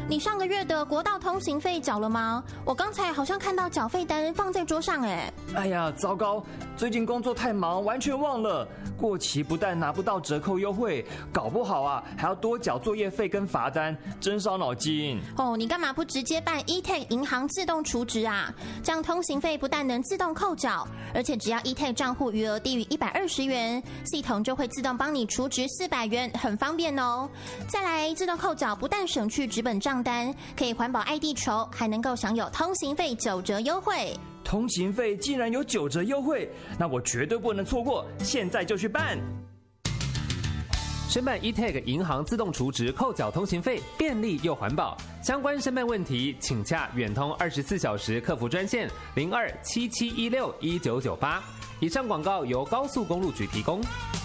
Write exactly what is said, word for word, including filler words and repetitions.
你上个月的国道通行费缴了吗？我刚才好像看到缴费单放在桌上哎。 哎呀，糟糕！最近工作太忙，完全忘了。过期不但拿不到折扣优惠，搞不好啊还要多缴作业费跟罚单，真伤脑筋。 哦，你干嘛不直接办 e-Tag 银行自动储值啊？这样通行费不但能自动扣缴，而且只要 e-Tag 账户余额低于一百二十元，系统就会自动帮你储值四百元，很方便哦。再来，自动扣缴不但省去纸本账单，可以环保爱地球，还能够享有通行费九折优惠。 通行费竟然有九折优惠，那我绝对不能错过，现在就去办。 申办 e-Tag 银行自动储值扣缴通行费，便利又环保。相关申办问题，请洽远通二十四小时客服专线零二七七一六一九九八。以上广告由高速公路局提供。